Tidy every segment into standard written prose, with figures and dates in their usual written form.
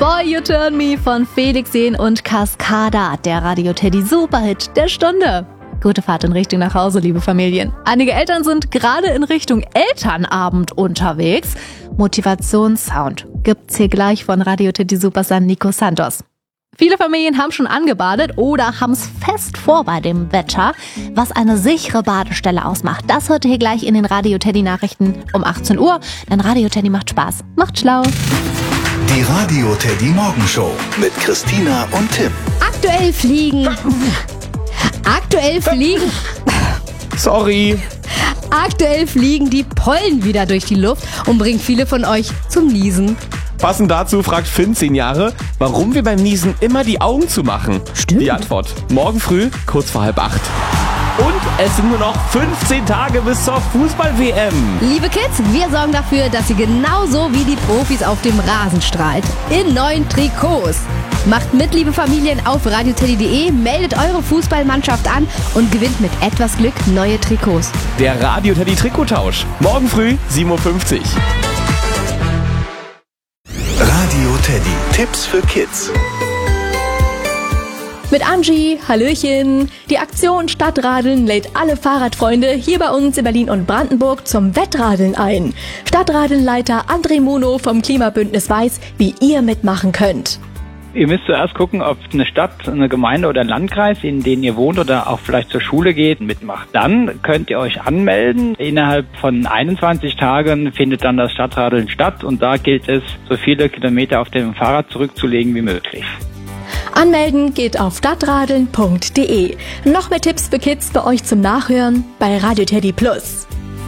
Boy You Turn Me von Felix Jähn und Cascada, der Radio Teddy Superhit der Stunde. Gute Fahrt in Richtung nach Hause, liebe Familien. Einige Eltern sind gerade in Richtung Elternabend unterwegs. Motivationssound gibt's hier gleich von Radio Teddy Superstar Nico Santos. Viele Familien haben schon angebadet oder haben's fest vor bei dem Wetter. Was eine sichere Badestelle ausmacht, das hört ihr hier gleich in den Radio Teddy Nachrichten um 18 Uhr. Denn Radio Teddy macht Spaß, macht schlau. Die Radio Teddy Morgenshow mit Christina und Tim. Aktuell fliegen die Pollen wieder durch die Luft und bringen viele von euch zum Niesen. Passend dazu fragt Finn, 10 Jahre, warum wir beim Niesen immer die Augen zumachen. Stimmt. Die Antwort: morgen früh, kurz vor 7:30. Und es sind nur noch 15 Tage bis zur Fußball-WM. Liebe Kids, wir sorgen dafür, dass ihr genauso wie die Profis auf dem Rasen strahlt. In neuen Trikots. Macht mit, liebe Familien, auf radioteddy.de, meldet eure Fußballmannschaft an und gewinnt mit etwas Glück neue Trikots. Der Radio Teddy Trikottausch. Morgen früh, 7:50 Uhr. Radio Teddy. Tipps für Kids. Mit Angie, Hallöchen. Die Aktion Stadtradeln lädt alle Fahrradfreunde hier bei uns in Berlin und Brandenburg zum Wettradeln ein. Stadtradelnleiter André Muno vom Klimabündnis weiß, wie ihr mitmachen könnt. Ihr müsst zuerst gucken, ob eine Stadt, eine Gemeinde oder ein Landkreis, in denen ihr wohnt oder auch vielleicht zur Schule geht, mitmacht. Dann könnt ihr euch anmelden. Innerhalb von 21 Tagen findet dann das Stadtradeln statt und da gilt es, so viele Kilometer auf dem Fahrrad zurückzulegen wie möglich. Anmelden geht auf stadtradeln.de. Noch mehr Tipps für Kids bei euch zum Nachhören bei Radio Teddy Plus.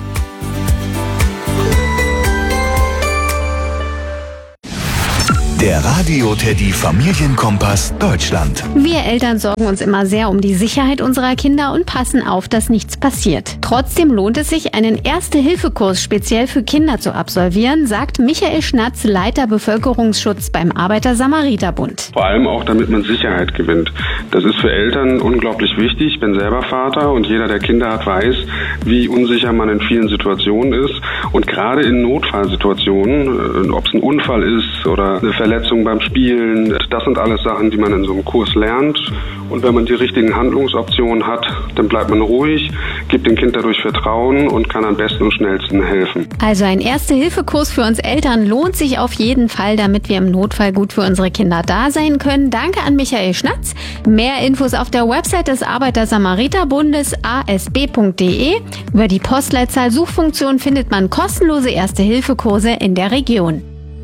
Der Radio Teddy Familienkompass Deutschland. Wir Eltern sorgen uns immer sehr um die Sicherheit unserer Kinder und passen auf, dass nichts passiert. Trotzdem lohnt es sich, einen Erste-Hilfe-Kurs speziell für Kinder zu absolvieren, sagt Michael Schnatz, Leiter Bevölkerungsschutz beim Arbeiter-Samariter-Bund. Vor allem auch, damit man Sicherheit gewinnt. Das ist für Eltern unglaublich wichtig. Ich bin selber Vater und jeder, der Kinder hat, weiß, wie unsicher man in vielen Situationen ist. Und gerade in Notfallsituationen, ob es ein Unfall ist oder eine Verletzung beim Spielen, das sind alles Sachen, die man in so einem Kurs lernt. Und wenn man die richtigen Handlungsoptionen hat, dann bleibt man ruhig, gibt dem Kind dadurch Vertrauen und kann am besten und schnellsten helfen. Also ein Erste-Hilfe-Kurs für uns Eltern lohnt sich auf jeden Fall, damit wir im Notfall gut für unsere Kinder da sein können. Danke an Michael Schnatz. Mehr Infos auf der Website des Arbeiter-Samariter-Bundes asb.de. Über die Postleitzahl-Suchfunktion findet man kostenlose Erste-Hilfe-Kurse in der Region.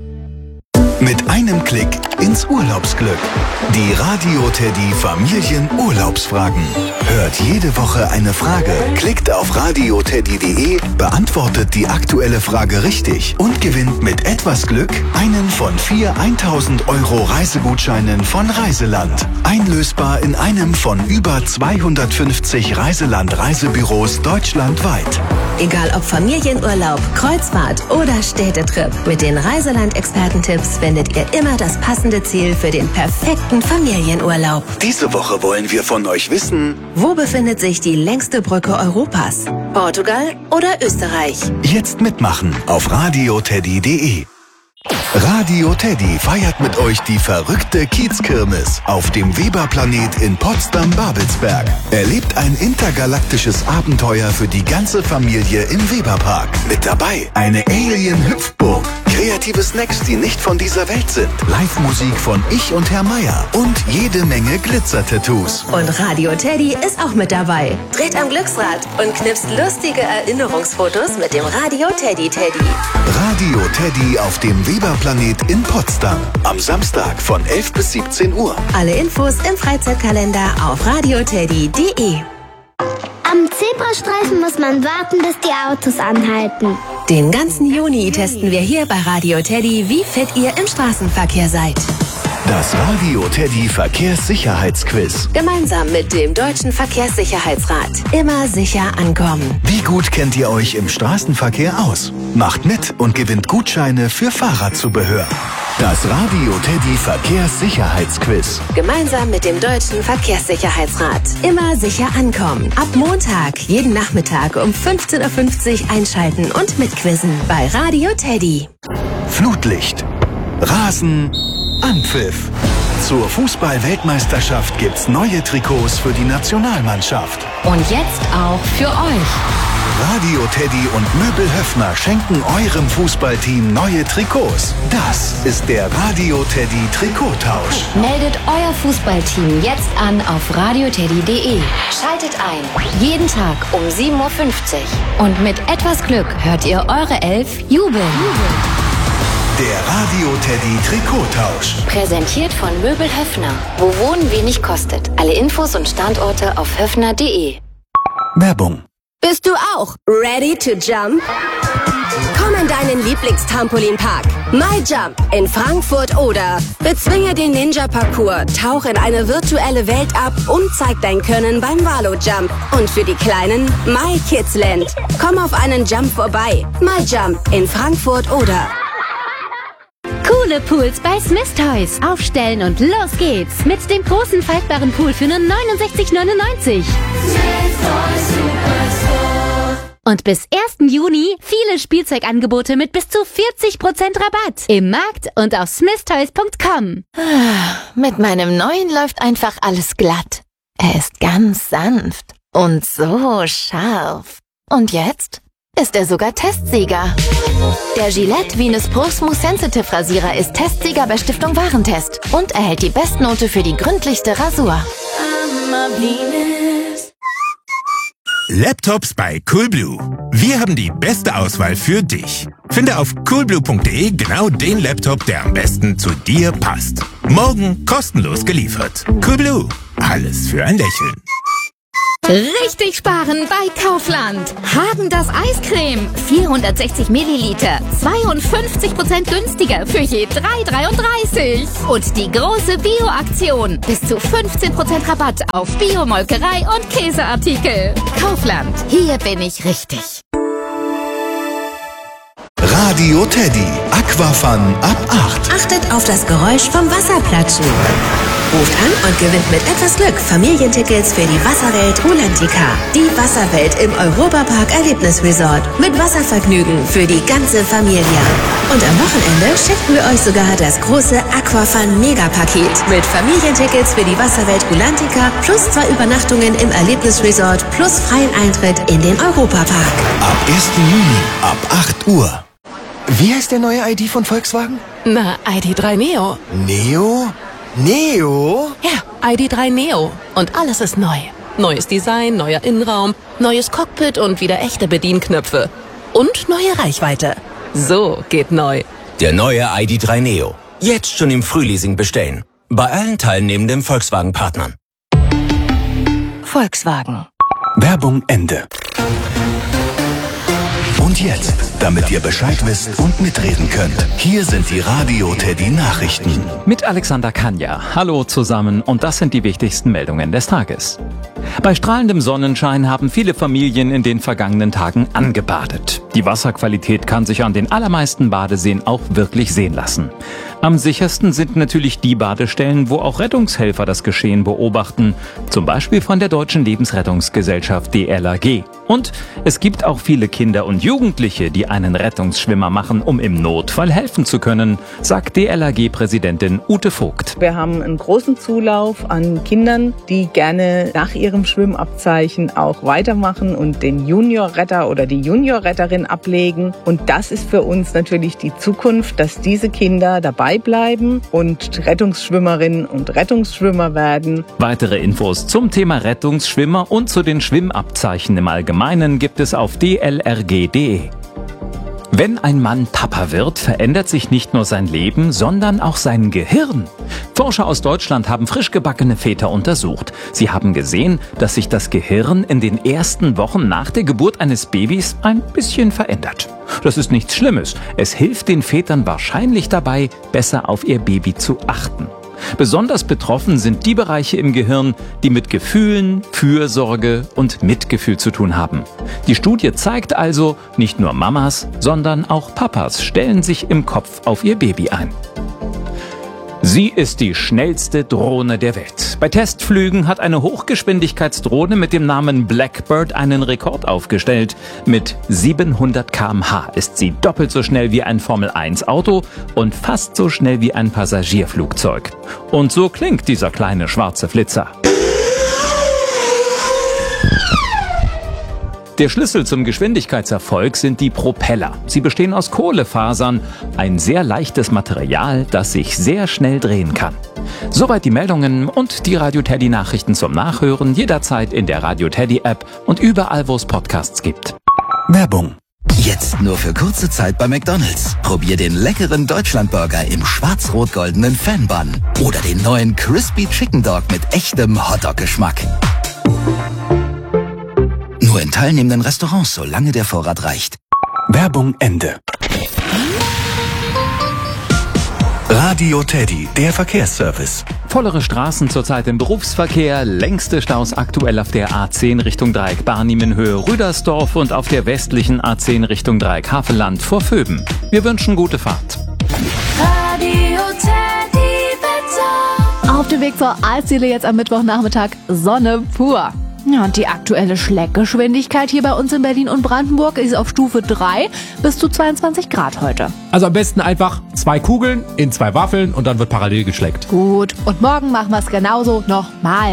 Mit einem Klick ins Urlaubsglück. Die Radio Teddy Familienurlaubsfragen. Hört jede Woche eine Frage, klickt auf radioteddy.de, beantwortet die aktuelle Frage richtig und gewinnt mit etwas Glück einen von 4 1.000 € Reisegutscheinen von Reiseland. Einlösbar in einem von über 250 Reiseland-Reisebüros deutschlandweit. Egal ob Familienurlaub, Kreuzfahrt oder Städtetrip, mit den Reiseland-Expertentipps findet ihr immer das passende Ziel für den perfekten Familienurlaub. Diese Woche wollen wir von euch wissen: Wo befindet sich die längste Brücke Europas? Portugal oder Österreich? Jetzt mitmachen auf radioteddy.de. Radio Teddy feiert mit euch die verrückte Kiezkirmes auf dem Weberplanet in Potsdam-Babelsberg. Erlebt ein intergalaktisches Abenteuer für die ganze Familie im Weberpark. Mit dabei eine Alien-Hüpfburg, kreative Snacks, die nicht von dieser Welt sind, Live-Musik von Ich und Herr Meier und jede Menge Glitzer-Tattoos. Und Radio Teddy ist auch mit dabei. Dreht am Glücksrad und knipst lustige Erinnerungsfotos mit dem Radio Teddy. Radio Teddy auf dem Weberplanet in Potsdam. Am Samstag von 11 bis 17 Uhr. Alle Infos im Freizeitkalender auf radioteddy.de. Am Zebrastreifen muss man warten, bis die Autos anhalten. Den ganzen Juni testen wir hier bei Radio Teddy, wie fit ihr im Straßenverkehr seid. Das Radio Teddy Verkehrssicherheitsquiz. Gemeinsam mit dem Deutschen Verkehrssicherheitsrat. Immer sicher ankommen. Wie gut kennt ihr euch im Straßenverkehr aus? Macht mit und gewinnt Gutscheine für Fahrradzubehör. Das Radio Teddy Verkehrssicherheitsquiz. Gemeinsam mit dem Deutschen Verkehrssicherheitsrat. Immer sicher ankommen. Ab Montag, jeden Nachmittag um 15:50 Uhr einschalten und mitquizzen bei Radio Teddy. Flutlicht, Rasen, Anpfiff. Zur Fußball-Weltmeisterschaft gibt's neue Trikots für die Nationalmannschaft. Und jetzt auch für euch. Radio Teddy und Möbel Höffner schenken eurem Fußballteam neue Trikots. Das ist der Radio Teddy Trikottausch. Meldet euer Fußballteam jetzt an auf radioteddy.de. Schaltet ein. Jeden Tag um 7.50 Uhr. Und mit etwas Glück hört ihr eure Elf jubeln. Der Radio Teddy Trikottausch. Präsentiert von Möbel Höffner. Wo Wohnen wenig kostet. Alle Infos und Standorte auf höffner.de. Werbung. Bist du auch ready to jump? Komm in deinen Lieblingstrampolinpark. MyJump in Frankfurt oder bezwinge den Ninja-Parcours, tauch in eine virtuelle Welt ab und zeig dein Können beim Valo-Jump. Und für die Kleinen MyKidsland. Komm auf einen Jump vorbei. MyJump in Frankfurt oder... Coole Pools bei Smith Toys. Aufstellen und los geht's. Mit dem großen faltbaren Pool für nur 69,99. Und bis 1. Juni viele Spielzeugangebote mit bis zu 40% Rabatt. Im Markt und auf smithtoys.com. Mit meinem neuen läuft einfach alles glatt. Er ist ganz sanft und so scharf. Und jetzt ist er sogar Testsieger. Der Gillette Venus Pro Smooth Sensitive Rasierer ist Testsieger bei Stiftung Warentest und erhält die Bestnote für die gründlichste Rasur. Laptops bei Coolblue. Wir haben die beste Auswahl für dich. Finde auf coolblue.de genau den Laptop, der am besten zu dir passt. Morgen kostenlos geliefert. Coolblue. Alles für ein Lächeln. Richtig sparen bei Kaufland. Häagen-Dazs Eiscreme. 460 Milliliter. 52% günstiger für je 3,33. Und die große Bio-Aktion. Bis zu 15% Rabatt auf Bio-Molkerei und Käseartikel. Kaufland. Hier bin ich richtig. Radio Teddy. Aquafun ab 8. Achtet auf das Geräusch vom Wasserplatschen. Ruft an und gewinnt mit etwas Glück Familientickets für die Wasserwelt Rulantica. Die Wasserwelt im Europapark Erlebnisresort. Mit Wasservergnügen für die ganze Familie. Und am Wochenende schenken wir euch sogar das große Aquafun Megapaket. Mit Familientickets für die Wasserwelt Rulantica plus 2 Übernachtungen im Erlebnisresort plus freien Eintritt in den Europapark. Ab 1. Juni, ab 8 Uhr. Wie heißt der neue ID von Volkswagen? Na, ID.3 Neo. Neo? Neo? Ja, ID.3 Neo. Und alles ist neu. Neues Design, neuer Innenraum, neues Cockpit und wieder echte Bedienknöpfe. Und neue Reichweite. So geht neu. Der neue ID.3 Neo. Jetzt schon im Frühleasing bestellen. Bei allen teilnehmenden Volkswagen-Partnern. Volkswagen. Werbung Ende. Und jetzt, damit ihr Bescheid wisst und mitreden könnt, hier sind die Radio Teddy Nachrichten. Mit Alexander Kanja. Hallo zusammen und das sind die wichtigsten Meldungen des Tages. Bei strahlendem Sonnenschein haben viele Familien in den vergangenen Tagen angebadet. Die Wasserqualität kann sich an den allermeisten Badeseen auch wirklich sehen lassen. Am sichersten sind natürlich die Badestellen, wo auch Rettungshelfer das Geschehen beobachten. Zum Beispiel von der Deutschen Lebensrettungsgesellschaft DLRG. Und es gibt auch viele Kinder und Jugendliche, die einen Rettungsschwimmer machen, um im Notfall helfen zu können, sagt DLRG-Präsidentin Ute Vogt. Wir haben einen großen Zulauf an Kindern, die gerne nach ihrem Schwimmabzeichen auch weitermachen und den Juniorretter oder die Juniorretterin ablegen. Und das ist für uns natürlich die Zukunft, dass diese Kinder dabei bleiben und Rettungsschwimmerinnen und Rettungsschwimmer werden. Weitere Infos zum Thema Rettungsschwimmer und zu den Schwimmabzeichen im Allgemeinen gibt es auf dlrg.de. Wenn ein Mann Papa wird, verändert sich nicht nur sein Leben, sondern auch sein Gehirn. Forscher aus Deutschland haben frisch gebackene Väter untersucht. Sie haben gesehen, dass sich das Gehirn in den ersten Wochen nach der Geburt eines Babys ein bisschen verändert. Das ist nichts Schlimmes. Es hilft den Vätern wahrscheinlich dabei, besser auf ihr Baby zu achten. Besonders betroffen sind die Bereiche im Gehirn, die mit Gefühlen, Fürsorge und Mitgefühl zu tun haben. Die Studie zeigt also, nicht nur Mamas, sondern auch Papas stellen sich im Kopf auf ihr Baby ein. Sie ist die schnellste Drohne der Welt. Bei Testflügen hat eine Hochgeschwindigkeitsdrohne mit dem Namen Blackbird einen Rekord aufgestellt. Mit 700 km/h ist sie doppelt so schnell wie ein Formel-1-Auto und fast so schnell wie ein Passagierflugzeug. Und so klingt dieser kleine schwarze Flitzer. Der Schlüssel zum Geschwindigkeitserfolg sind die Propeller. Sie bestehen aus Kohlefasern, ein sehr leichtes Material, das sich sehr schnell drehen kann. Soweit die Meldungen und die Radio Teddy Nachrichten zum Nachhören jederzeit in der Radio Teddy App und überall, wo es Podcasts gibt. Werbung. Jetzt nur für kurze Zeit bei McDonald's. Probier den leckeren Deutschlandburger im schwarz-rot-goldenen Fan-Bun oder den neuen Crispy Chicken Dog mit echtem Hotdog-Geschmack. Nur in teilnehmenden Restaurants, solange der Vorrat reicht. Werbung Ende. Radio Teddy, der Verkehrsservice. Vollere Straßen zurzeit im Berufsverkehr, längste Staus aktuell auf der A10 Richtung Dreieck Barnim-Höhe Rüdersdorf und auf der westlichen A10 Richtung Dreieck Havelland vor Vöben. Wir wünschen gute Fahrt. Radio Teddy Wetter. Auf dem Weg zur Eisdiele jetzt am Mittwochnachmittag Sonne pur. Ja, und die aktuelle Schleckgeschwindigkeit hier bei uns in Berlin und Brandenburg ist auf Stufe 3 bis zu 22 Grad heute. Also am besten einfach 2 Kugeln in 2 Waffeln und dann wird parallel geschleckt. Gut, und morgen machen wir es genauso nochmal.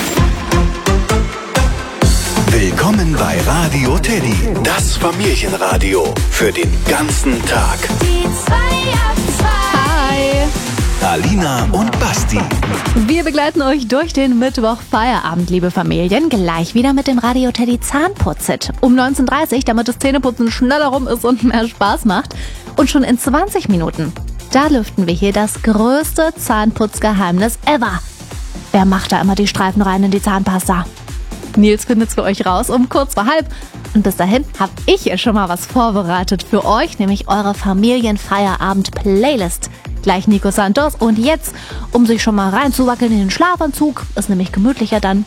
Willkommen bei Radio Teddy, das Familienradio für den ganzen Tag. Die 2 ab 2. Hi. Alina und Basti. Wir begleiten euch durch den Mittwoch-Feierabend, liebe Familien. Gleich wieder mit dem Radio Teddy Zahnputz-Hit. Um 19:30 Uhr, damit das Zähneputzen schneller rum ist und mehr Spaß macht. Und schon in 20 Minuten, da lüften wir hier das größte Zahnputzgeheimnis ever. Wer macht da immer die Streifen rein in die Zahnpasta? Nils findet's für euch raus um 13:45. Und bis dahin hab ich hier schon mal was vorbereitet für euch, nämlich eure Familienfeierabend-Playlist. Gleich Nico Santos und jetzt, um sich schon mal reinzuwackeln in den Schlafanzug, ist nämlich gemütlicher dann,